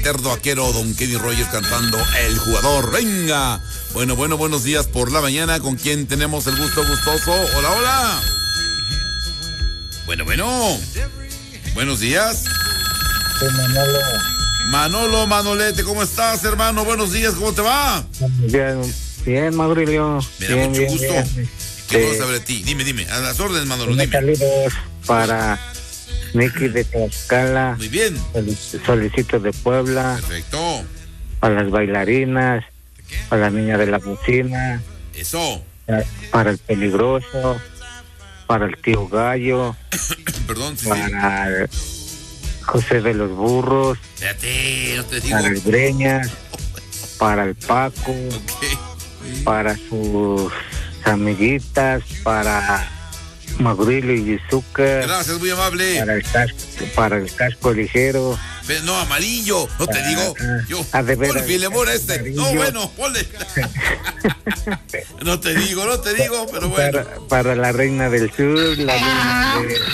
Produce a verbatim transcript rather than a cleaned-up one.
eterno vaquero Don Kenny Rogers cantando El Jugador. Venga. Bueno, bueno, buenos días por la mañana. ¿Con quién tenemos el gusto gustoso? Hola, hola. Bueno, bueno. Buenos días. Sí, Manolo. Manolo, Manolete, ¿cómo estás, hermano? Buenos días, ¿cómo te va? Bien, bien, Maurilio. Me da bien, mucho bien, gusto. bien. ¿Qué Sí. puedo saber de ti? Dime, dime, a las órdenes, Manolo, Unos dime. saludos para Nicky de Tlaxcala, Muy bien. Solicito de Puebla, Perfecto. para las bailarinas, para la niña de la bocina, Eso. para el peligroso, para el tío Gallo, Perdón, sí, sí. para José de los Burros, Espérate, no te digo. para el Breñas, para el Paco, Ok. para sus amiguitas, para Magrillo y Yuzuka, Gracias, muy amable. para el casco, para el casco ligero. Pe- No, amarillo, no te Ah, digo. ah, Yo, ah, de veras, ponle Filemón a este. amarillo. No, bueno, ponle. No te digo, no te digo, pero bueno. Para, para la reina del sur, la reina de,